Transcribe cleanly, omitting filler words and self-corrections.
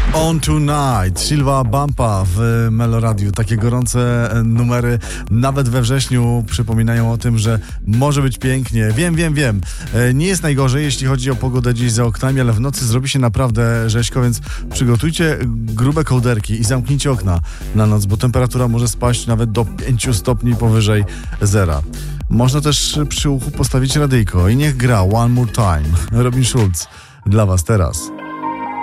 On Tonight, Silva Bumpa w Meloradiu. Takie gorące numery nawet we wrześniu przypominają o tym, że może być pięknie. Wiem. Nie jest najgorzej, jeśli chodzi o pogodę dziś za oknami, ale w nocy zrobi się naprawdę rzeźko, więc przygotujcie grube kołderki i zamknijcie okna na noc, bo temperatura może spaść nawet do 5 stopni powyżej zera. Można też przy uchu postawić radyjko i niech gra One More Time. Robin Schulz dla was teraz.